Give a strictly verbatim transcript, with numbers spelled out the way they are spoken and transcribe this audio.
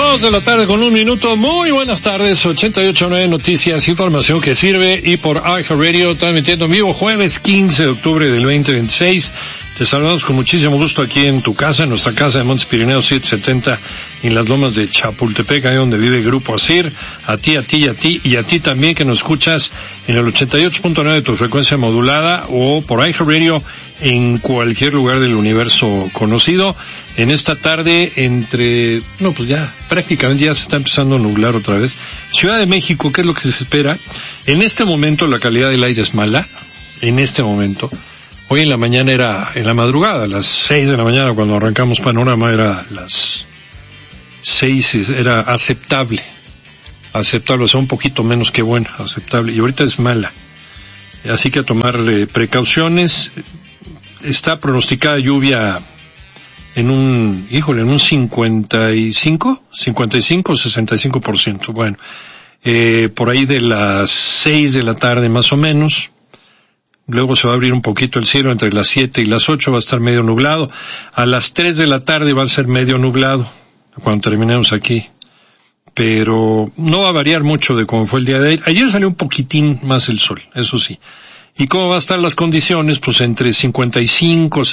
Dos de la tarde con un minuto. Muy buenas tardes. ochenta y ocho punto nueve Noticias, información que sirve. Y por iHeartRadio, transmitiendo en vivo jueves quince de octubre del veinte veintiséis. Te saludamos con muchísimo gusto aquí en tu casa, en nuestra casa de Montes Pirineos setecientos setenta, en las lomas de Chapultepec, ahí donde vive Grupo Asir. A ti, a ti, a ti y a ti también que nos escuchas en el ochenta y ocho punto nueve de tu frecuencia modulada o por iHeartRadio en cualquier lugar del universo conocido. En esta tarde, entre, no, pues ya, prácticamente ya se está empezando a nublar otra vez. Ciudad de México, ¿qué es lo que se espera? En este momento la calidad del aire es mala, en este momento. Hoy en la mañana era, en la madrugada, a las seis de la mañana cuando arrancamos Panorama era las seis, era aceptable, aceptable, o sea, un poquito menos que buena, aceptable, y ahorita es mala. Así que a tomar eh, precauciones. Está pronosticada lluvia en un, híjole, en un cincuenta y cinco, cincuenta y cinco o sesenta y cinco por ciento. Bueno, eh, por ahí de las seis de la tarde más o menos. Luego se va a abrir un poquito el cielo entre las siete y las ocho, va a estar medio nublado. A las tres de la tarde va a ser medio nublado, cuando terminemos aquí. Pero no va a variar mucho de cómo fue el día de ayer. Ayer salió un poquitín más el sol, eso sí. ¿Y cómo van a estar las condiciones? Pues entre cincuenta y cinco,